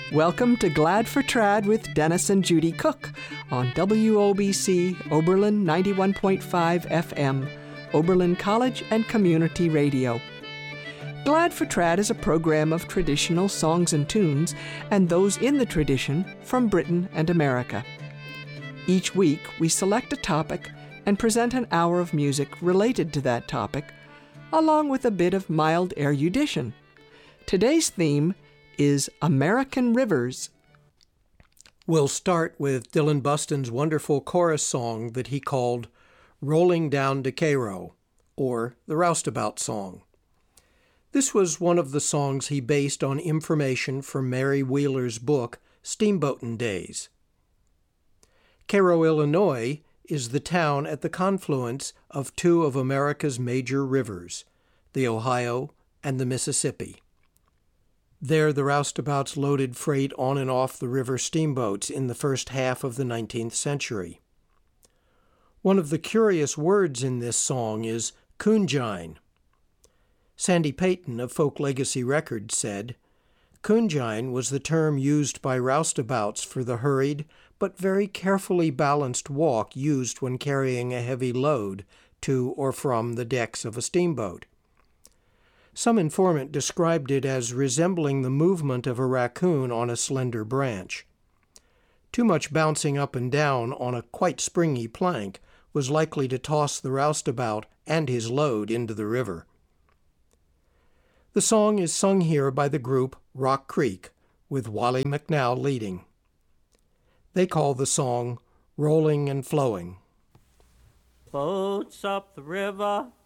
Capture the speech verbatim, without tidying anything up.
Welcome to Glad for Trad with Dennis and Judy Cook on W O B C Oberlin ninety-one point five F M, Oberlin College and Community Radio. Glad for Trad is a program of traditional songs and tunes and those in the tradition from Britain and America. Each week, we select a topic and present an hour of music related to that topic, along with a bit of mild erudition. Today's theme is American Rivers. We'll start with Dylan Buston's wonderful chorus song that he called Rolling Down to Cairo, or the Roustabout Song. This was one of the songs he based on information from Mary Wheeler's book, Steamboatin' Days. Cairo, Illinois, is the town at the confluence of two of America's major rivers, the Ohio and the Mississippi. There, the roustabouts loaded freight on and off the river steamboats in the first half of the nineteenth century. One of the curious words in this song is coonjine. Sandy Payton of Folk Legacy Records said, "Coonjine was the term used by roustabouts for the hurried but very carefully balanced walk used when carrying a heavy load to or from the decks of a steamboat. Some informant described it as resembling the movement of a raccoon on a slender branch. Too much bouncing up and down on a quite springy plank was likely to toss the roustabout and his load into the river." The song is sung here by the group Rock Creek, with Wally McNow leading. They call the song Rolling and Flowing. Boats up the river,